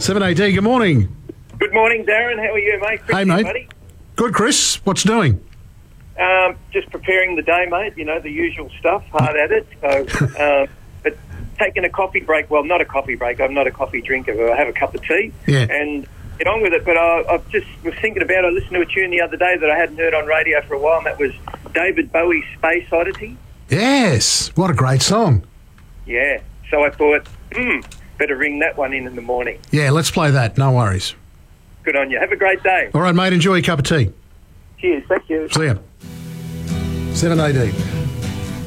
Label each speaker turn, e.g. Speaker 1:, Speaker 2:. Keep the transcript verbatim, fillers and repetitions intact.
Speaker 1: seven A D, good morning.
Speaker 2: Good morning, Darren. How are you, mate? Chris
Speaker 1: Hey,
Speaker 2: here,
Speaker 1: mate.
Speaker 2: buddy.
Speaker 1: Good, Chris. What's doing?
Speaker 2: Um, just preparing the day, mate. You know, the usual stuff. Hard at it. So, um, but taking a coffee break. Well, not a coffee break. I'm not a coffee drinker. But I have a cup of tea
Speaker 1: Yeah.
Speaker 2: and get on with it. But I, I just was thinking about. I listened to a tune the other day that I hadn't heard on radio for a while, and that was David Bowie's Space Oddity.
Speaker 1: Yes. What a great song.
Speaker 2: Yeah. So I thought, hmm, better ring that one in in the morning.
Speaker 1: Yeah, let's play that. No worries.
Speaker 2: Good on you. Have a great day.
Speaker 1: All right, mate. Enjoy your cup of tea.
Speaker 2: Cheers. Thank you.
Speaker 1: See ya. seven A D.